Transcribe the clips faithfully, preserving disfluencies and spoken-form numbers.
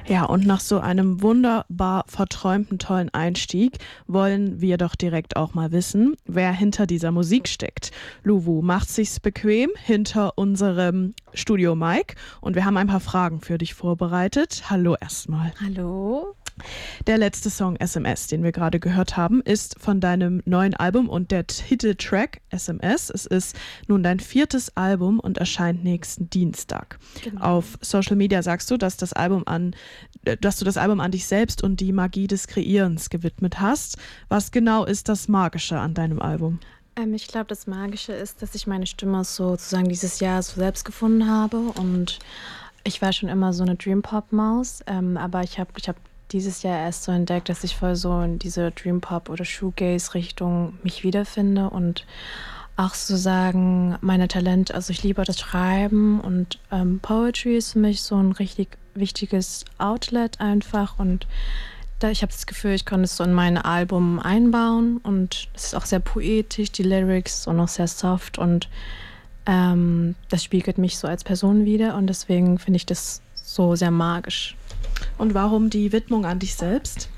Ja, und nach so einem wunderbar verträumten, tollen Einstieg wollen wir doch direkt auch mal wissen, wer hinter dieser Musik steckt. Luwu macht sich's bequem hinter unserem Studio Mic und wir haben ein paar Fragen für dich vorbereitet. Hallo erstmal. Hallo. Der letzte Song S M S, den wir gerade gehört haben, ist von deinem neuen Album und der Titeltrack S M S. Es ist nun dein viertes Album und erscheint nächsten Dienstag. Genau. Auf Social Media sagst du, dass das Album an, dass du das Album an dich selbst und die Magie des Kreierens gewidmet hast. Was genau ist das Magische an deinem Album? Ähm, ich glaube, das Magische ist, dass ich meine Stimme sozusagen dieses Jahr so selbst gefunden habe und ich war schon immer so eine Dream-Pop-Maus, ähm, aber ich habe ich hab dieses Jahr erst so entdeckt, dass ich voll so in diese Dream-Pop- oder Shoegaze-Richtung mich wiederfinde und auch sozusagen meine Talente, also ich liebe das Schreiben und ähm, Poetry ist für mich so ein richtig wichtiges Outlet einfach und da, ich habe das Gefühl, ich konnte es so in mein Album einbauen und es ist auch sehr poetisch, die Lyrics und auch sehr soft und ähm, das spiegelt mich so als Person wider und deswegen finde ich das so sehr magisch. Und warum die Widmung an dich selbst?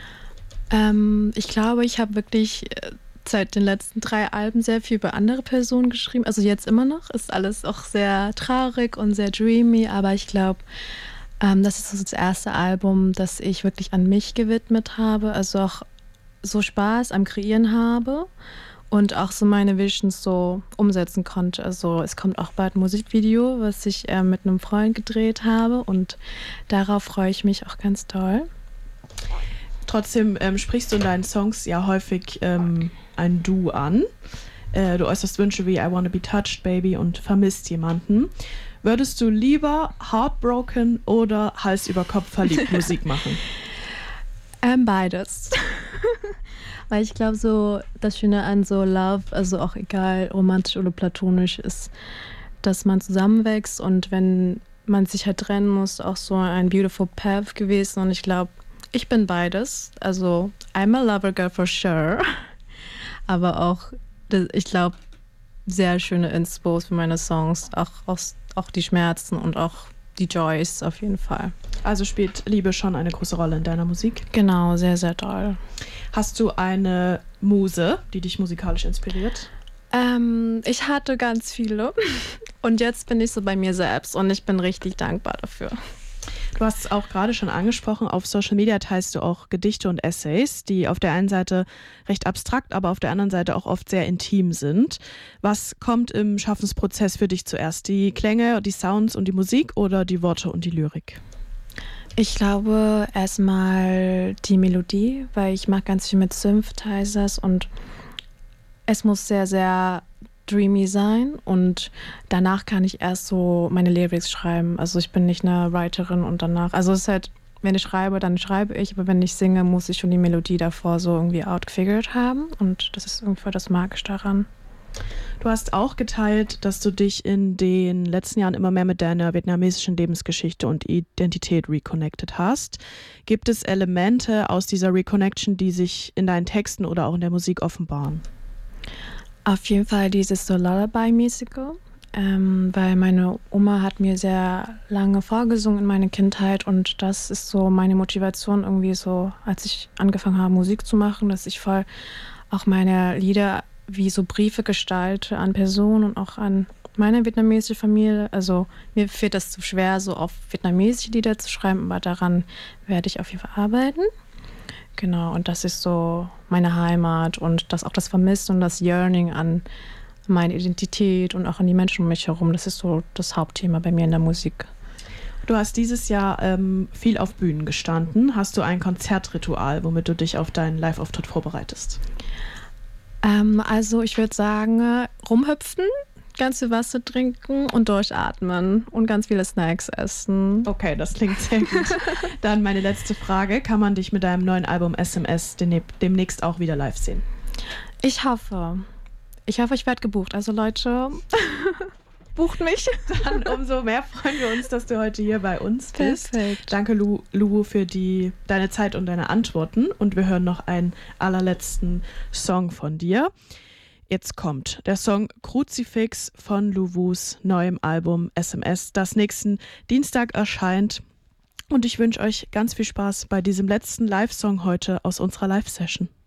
Ähm, ich glaube, ich habe wirklich seit den letzten drei Alben sehr viel über andere Personen geschrieben. Also jetzt immer noch, ist alles auch sehr traurig und sehr dreamy, aber ich glaube, ähm, das ist so das erste Album, das ich wirklich an mich gewidmet habe, also auch so Spaß am Kreieren habe und auch so meine Visions so umsetzen konnte. Also es kommt auch bald ein Musikvideo, was ich äh, mit einem Freund gedreht habe und darauf freue ich mich auch ganz toll. Trotzdem ähm, sprichst du in deinen Songs ja häufig ähm, ein Du an. Äh, du äußerst Wünsche wie I wanna be touched, baby und vermisst jemanden. Würdest du lieber heartbroken oder Hals über Kopf verliebt Musik machen? Ähm, beides. Weil ich glaube, so das Schöne an so Love, also auch egal romantisch oder platonisch, ist, dass man zusammenwächst und wenn man sich halt trennen muss, auch so ein beautiful path gewesen und ich glaube, ich bin beides. Also I'm a lover girl for sure, aber auch, ich glaube, sehr schöne Inspos für meine Songs, auch, auch, auch die Schmerzen und auch die Joys auf jeden Fall. Also spielt Liebe schon eine große Rolle in deiner Musik? Genau, sehr, sehr toll. Hast du eine Muse, die dich musikalisch inspiriert? Ähm, ich hatte ganz viele und jetzt bin ich so bei mir selbst und ich bin richtig dankbar dafür. Du hast es auch gerade schon angesprochen, auf Social Media teilst du auch Gedichte und Essays, die auf der einen Seite recht abstrakt, aber auf der anderen Seite auch oft sehr intim sind. Was kommt im Schaffensprozess für dich zuerst? Die Klänge, die Sounds und die Musik oder die Worte und die Lyrik? Ich glaube erstmal die Melodie, weil ich mag ganz viel mit Synthesizers und es muss sehr, sehr dreamy sein und danach kann ich erst so meine Lyrics schreiben. Also ich bin nicht eine Writerin und danach, also es ist halt, wenn ich schreibe, dann schreibe ich, aber wenn ich singe, muss ich schon die Melodie davor so irgendwie outfigured haben und das ist irgendwie das Magische daran. Du hast auch geteilt, dass du dich in den letzten Jahren immer mehr mit deiner vietnamesischen Lebensgeschichte und Identität reconnected hast. Gibt es Elemente aus dieser Reconnection, die sich in deinen Texten oder auch in der Musik offenbaren? Auf jeden Fall dieses so Lullaby-mäßige, ähm, weil meine Oma hat mir sehr lange vorgesungen in meiner Kindheit und das ist so meine Motivation irgendwie so, als ich angefangen habe Musik zu machen, dass ich voll auch meine Lieder wie so Briefe gestalte an Personen und auch an meine vietnamesische Familie. Also mir fällt das zu schwer, so auf vietnamesische Lieder zu schreiben, aber daran werde ich auf jeden Fall arbeiten. Genau, und das ist so meine Heimat und das auch das Vermissen und das Yearning an meine Identität und auch an die Menschen um mich herum. Das ist so das Hauptthema bei mir in der Musik. Du hast dieses Jahr ähm, viel auf Bühnen gestanden. Hast du ein Konzertritual, womit du dich auf deinen Live-Auftritt vorbereitest? Ähm, also ich würde sagen, rumhüpfen, ganz viel Wasser trinken und durchatmen und ganz viele Snacks essen. Okay, das klingt sehr gut. Dann meine letzte Frage. Kann man dich mit deinem neuen Album S M S demnächst auch wieder live sehen? Ich hoffe. Ich hoffe, ich werde gebucht. Also Leute, bucht mich. Dann umso mehr freuen wir uns, dass du heute hier bei uns bist. Perfekt. Danke, Lu, Lu für die, deine Zeit und deine Antworten. Und wir hören noch einen allerletzten Song von dir. Jetzt kommt der Song Kruzifix von Luwus neuem Album S M S, das nächsten Dienstag erscheint. Und ich wünsche euch ganz viel Spaß bei diesem letzten Live-Song heute aus unserer Live-Session.